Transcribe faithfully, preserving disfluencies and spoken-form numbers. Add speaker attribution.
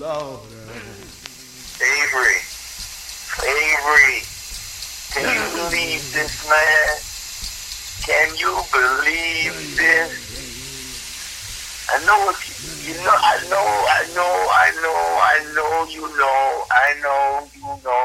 Speaker 1: Lord.
Speaker 2: Avery. Avery. Can you believe this, man? Can you believe this? I know what you, you know, I know, I know, I know, I know, you know, I know, you know,